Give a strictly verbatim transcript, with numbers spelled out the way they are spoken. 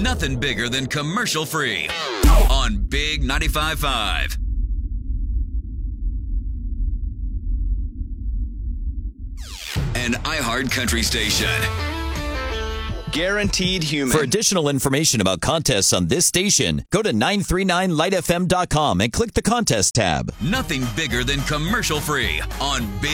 Nothing bigger than commercial free on Big ninety-five point five. An iHeart Country station. Guaranteed human. For additional information about contests on this station, go to nine three nine light f m dot com and click the contest tab. Nothing bigger than commercial free on Big